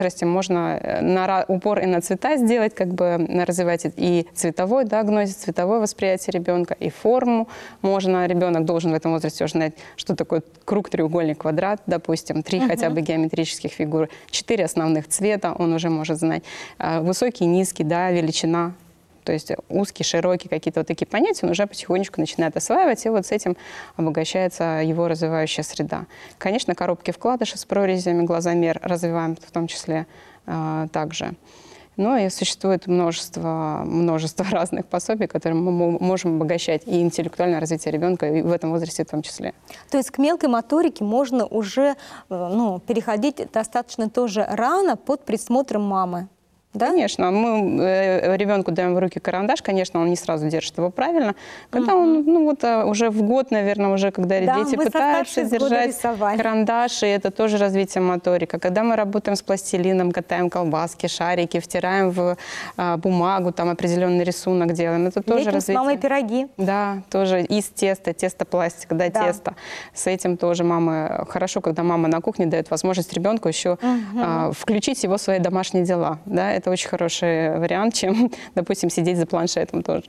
можно упор и на цвета сделать, как бы развивать и цветовой, да, гнозис, цветовое восприятие ребенка, и форму можно. Ребенок должен в этом возрасте уже знать, что такое круг, треугольник, квадрат, допустим, 3 хотя бы геометрических фигуры, 4 основных цвета он уже может знать. Высокий, низкий, да, величина. То есть узкий, широкий, какие-то вот такие понятия, он уже потихонечку начинает осваивать, и вот с этим обогащается его развивающая среда. Конечно, коробки вкладыши с прорезями, глазомер развиваем в том числе также. Но и существует множество разных пособий, которыми мы можем обогащать и интеллектуальное развитие ребенка, и в этом возрасте в том числе. То есть к мелкой моторике можно уже переходить достаточно тоже рано под присмотром мамы? Да? Конечно, мы ребенку даем в руки карандаш, конечно, он не сразу держит его правильно. Когда он, уже в год, наверное, уже, когда дети пытаются держать карандаш, и это тоже развитие моторика. Когда мы работаем с пластилином, катаем колбаски, шарики, втираем в бумагу, там определенный рисунок делаем, это тоже развитие. С мамой пироги. Да, тоже из теста, тестопластик, да, тесто. С этим тоже мамы, хорошо, когда мама на кухне дает возможность ребенку еще включить его в свои домашние дела, да. Это очень хороший вариант, чем, допустим, сидеть за планшетом тоже.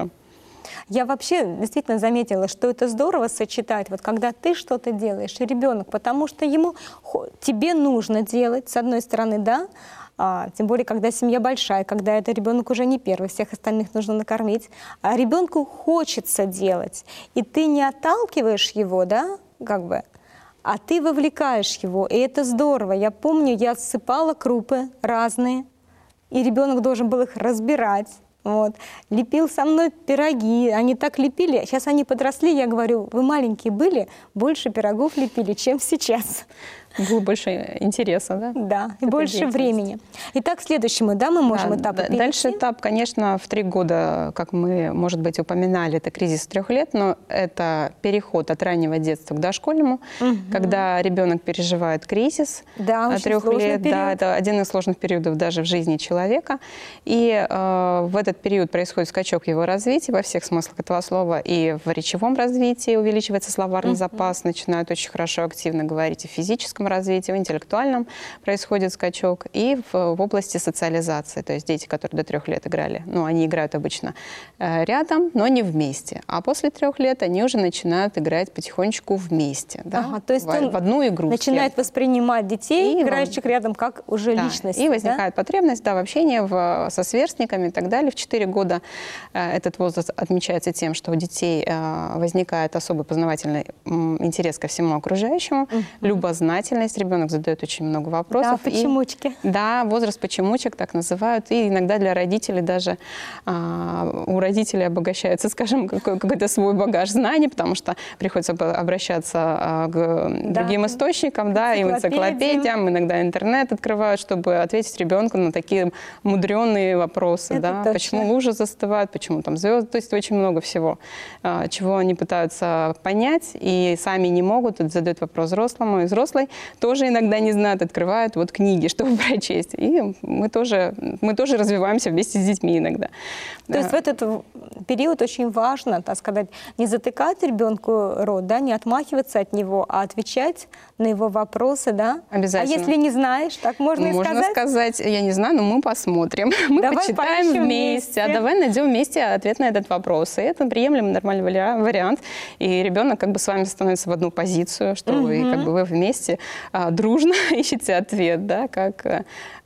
Я вообще действительно заметила, что это здорово сочетать, вот когда ты что-то делаешь, и ребенок, потому что тебе нужно делать, с одной стороны, да, тем более, когда семья большая, когда это ребенок уже не первый, всех остальных нужно накормить, а ребенку хочется делать, и ты не отталкиваешь его, да, как бы, а ты вовлекаешь его, и это здорово. Я помню, я ссыпала крупы разные, и ребенок должен был их разбирать. Вот. Лепил со мной пироги, они так лепили. Сейчас они подросли, я говорю, вы маленькие были, больше пирогов лепили, чем сейчас. Было больше интереса, да? Да, и больше времени. Итак, к следующему, да, мы можем этапу перейти? Дальше этап, конечно, в 3 года, как мы, может быть, упоминали, это кризис 3 лет, но это переход от раннего детства к дошкольному, когда ребенок переживает кризис 3 лет. Да, это один из сложных периодов даже в жизни человека. И в этот период происходит скачок его развития во всех смыслах этого слова. И в речевом развитии увеличивается словарный запас, начинают очень хорошо, активно говорить, и в физическом развитии, в интеллектуальном происходит скачок, и в области социализации. То есть дети, которые до 3 лет играли, они играют обычно рядом, но не вместе. А после 3 лет они уже начинают играть потихонечку вместе. Да? То есть в одну игру. Начинает воспринимать детей, играющих рядом, как уже личность. И возникает потребность в общении со сверстниками и так далее. В 4 года этот возраст отмечается тем, что у детей возникает особый познавательный интерес ко всему окружающему, любознательность. Ребенок задает очень много вопросов. Да, почемучки. Да, возраст почемучек так называют. И иногда для родителей даже у родителей обогащается, скажем, какой-то свой багаж знаний, потому что приходится обращаться к другим источникам, да, и энциклопедиям, иногда интернет открывают, чтобы ответить ребенку на такие мудреные вопросы. Да? Почему лужи застывают, почему там звезды. То есть очень много всего, чего они пытаются понять и сами не могут. Задают вопрос взрослому, и взрослый тоже иногда не знают, открывают книги, чтобы прочесть. И мы тоже развиваемся вместе с детьми иногда. То есть в этот период очень важно, так сказать, не затыкать ребенку рот, да, не отмахиваться от него, а отвечать на его вопросы, да? Обязательно. А если не знаешь, так можно и сказать? Можно сказать, я не знаю, но мы посмотрим. Мы почитаем вместе. А давай найдем вместе ответ на этот вопрос. И это приемлемый, нормальный вариант. И ребенок как бы с вами становится в одну позицию, что вы, как бы вы вместе дружно ищете ответ, да, как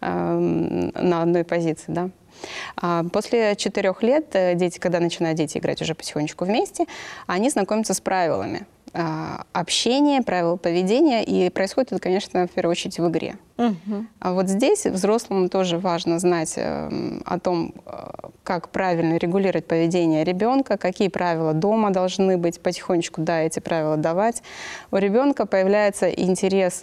на одной позиции, да. После 4 лет дети, когда начинают играть уже потихонечку вместе, они знакомятся с правилами общения, правил поведения, и происходит это, конечно, в первую очередь в игре. А вот здесь взрослому тоже важно знать о том, как правильно регулировать поведение ребенка, какие правила дома должны быть, потихонечку, да, эти правила давать. У ребенка появляется интерес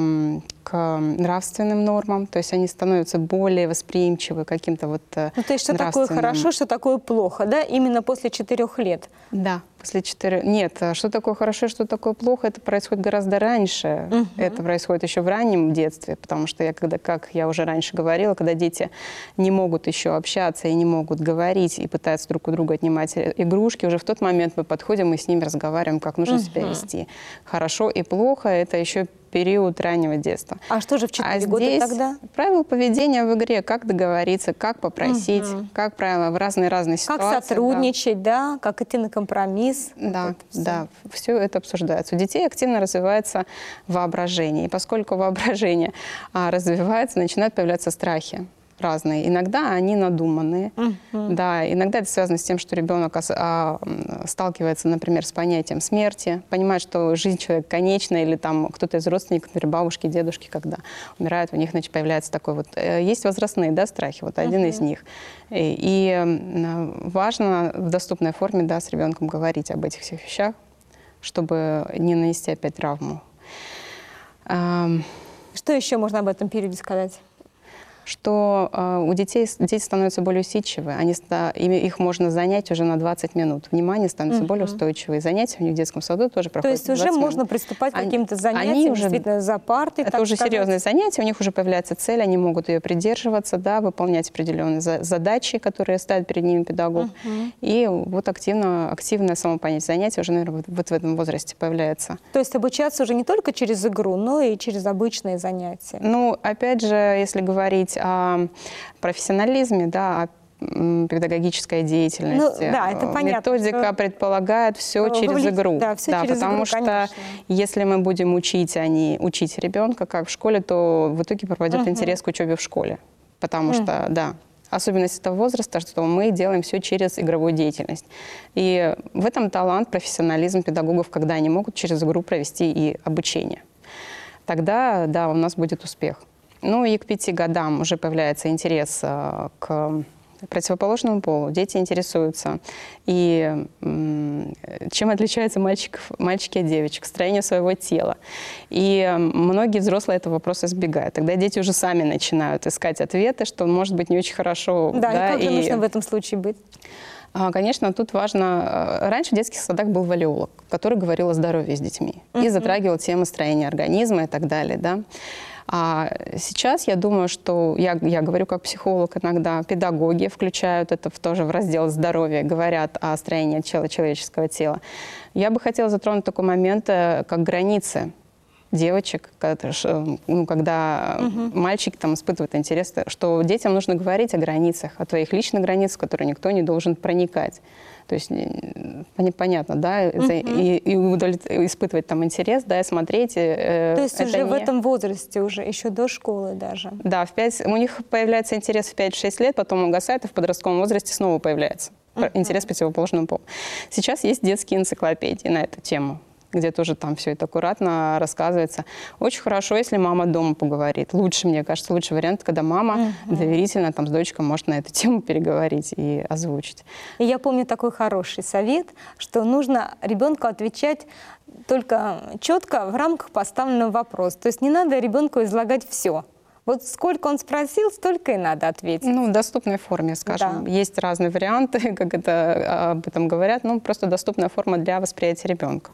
к нравственным нормам, то есть они становятся более восприимчивы к каким-то вот то есть что такое хорошо, что такое плохо, да, именно после 4 лет? Да, после 4... Нет, что такое хорошо, что такое плохо, это происходит гораздо раньше. Это происходит еще в раннем детстве, потому что как я уже раньше говорила, когда дети не могут еще общаться и не могут говорить, и пытаются друг у друга отнимать игрушки, уже в тот момент мы подходим и с ними разговариваем, как нужно себя вести. Хорошо и плохо — это еще период раннего детства. А что же в 4 года здесь тогда? Правила поведения в игре, как договориться, как попросить, как правило в разные ситуации. Как сотрудничать, да, как идти на компромисс. Да, все это обсуждается. У детей активно развивается воображение. И поскольку воображение развивается, начинают появляться страхи разные. Иногда они надуманные. Да, иногда это связано с тем, что ребенок сталкивается, например, с понятием смерти, понимает, что жизнь человека конечна, или там кто-то из родственников, например, бабушки, дедушки, когда умирают, у них, значит, появляется такой вот... Есть возрастные, да, страхи, вот один из них. И важно в доступной форме, да, с ребенком говорить об этих всех вещах, чтобы не нанести опять травму. Что еще можно об этом периоде сказать? Что у детей дети становятся более усидчивы, их можно занять уже на 20 минут. Внимание становится более устойчивое. Занятия у них в детском саду тоже проходят. То есть уже можно приступать к каким-то занятиям, действительно, за партой. Это уже серьезные занятия, у них уже появляется цель, они могут ее придерживаться, да, выполнять определенные задачи, которые ставит перед ними педагог. И вот активное самопонятие занятия уже, наверное, вот в этом возрасте появляется. То есть обучаться уже не только через игру, но и через обычные занятия. Ну, опять же, если говорить о профессионализме, да, о педагогической деятельности. Ну, да, это понятно. Методика предполагает все через игру. Да, все через потому игру, что конечно. если мы будем учить, а не учить ребенка, как в школе, то в итоге пропадет интерес к учебе в школе. Потому что, да, особенность этого возраста, что мы делаем все через игровую деятельность. И в этом талант, профессионализм педагогов, когда они могут через игру провести и обучение. Тогда, да, у нас будет успех. Ну и к 5 годам уже появляется интерес к противоположному полу. Дети интересуются. И чем отличаются мальчики от девочек? Строение своего тела. И многие взрослые этого вопроса избегают. Тогда дети уже сами начинают искать ответы, что может быть не очень хорошо. Да, и как же нужно в этом случае быть? Конечно, тут важно... Раньше в детских садах был валеолог, который говорил о здоровье с детьми и затрагивал темы строения организма и так далее, да. А сейчас я думаю, что я говорю как психолог иногда, педагоги включают это тоже в раздел здоровья, говорят о строении человеческого тела. Я бы хотела затронуть такой момент, как границы девочек, когда мальчики там испытывают интерес, что детям нужно говорить о границах, о твоих личных границах, в которые никто не должен проникать. То есть понятно, да, и испытывать там интерес, да, и смотреть. То есть уже в этом возрасте, уже еще до школы даже. Да, у них появляется интерес в 5-6 лет, потом угасает, и в подростковом возрасте снова появляется интерес к противоположному полу. Сейчас есть детские энциклопедии на эту тему, где тоже там все это аккуратно рассказывается. Очень хорошо, если мама дома поговорит. Лучше, мне кажется, лучший вариант, когда мама доверительно там с дочкой может на эту тему переговорить и озвучить. И я помню такой хороший совет, что нужно ребенку отвечать только четко в рамках поставленного вопроса. То есть не надо ребенку излагать все. Вот сколько он спросил, столько и надо ответить. Ну, в доступной форме, скажем. Да. Есть разные варианты, как это об этом говорят. Ну, просто доступная форма для восприятия ребенка.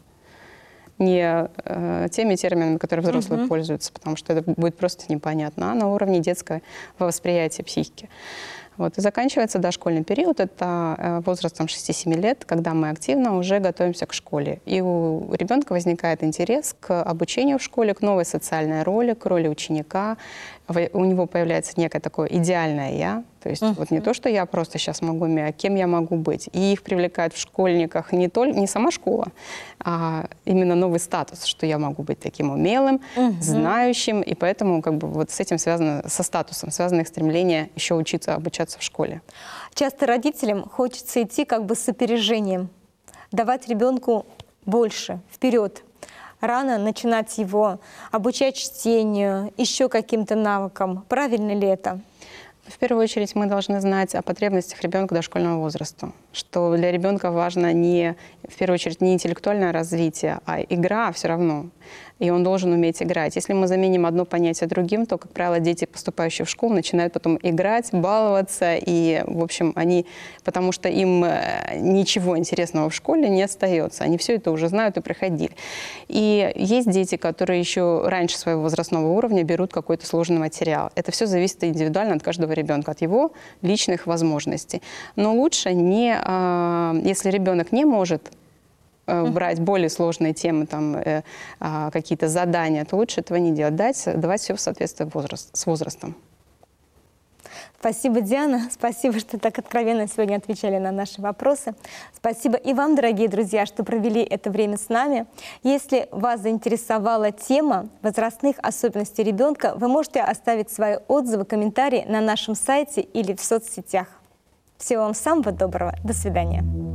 Не теми терминами, которые взрослые пользуются, потому что это будет просто непонятно, а на уровне детского восприятия психики. Вот. И заканчивается дошкольный период, это возраст 6-7 лет, когда мы активно уже готовимся к школе. И у ребенка возникает интерес к обучению в школе, к новой социальной роли, к роли ученика. У него появляется некое такое идеальное «я». То есть вот не то, что я просто сейчас могу, а кем я могу быть. И их привлекает в школьниках не сама школа, а именно новый статус, что я могу быть таким умелым, знающим. И поэтому как бы вот с этим связано, со статусом, связано их стремление еще учиться, обучаться в школе. Часто родителям хочется идти как бы с опережением, давать ребенку больше, вперед. Рано начинать его обучать чтению, еще каким-то навыкам. Правильно ли это? В первую очередь мы должны знать о потребностях ребенка дошкольного возраста, что для ребенка важно в первую очередь не интеллектуальное развитие, а игра все равно. И он должен уметь играть. Если мы заменим одно понятие другим, то, как правило, дети, поступающие в школу, начинают потом играть, баловаться, и, в общем, потому что им ничего интересного в школе не остается. Они все это уже знают и проходили. И есть дети, которые еще раньше своего возрастного уровня берут какой-то сложный материал. Это все зависит индивидуально от каждого ребенка, от его личных возможностей. Но лучше если ребенок не может брать более сложные темы, там, какие-то задания, то лучше этого не делать. Давать все в соответствии с возрастом. Спасибо, Диана. Спасибо, что так откровенно сегодня отвечали на наши вопросы. Спасибо и вам, дорогие друзья, что провели это время с нами. Если вас заинтересовала тема возрастных особенностей ребенка, вы можете оставить свои отзывы, комментарии на нашем сайте или в соцсетях. Всего вам самого доброго. До свидания.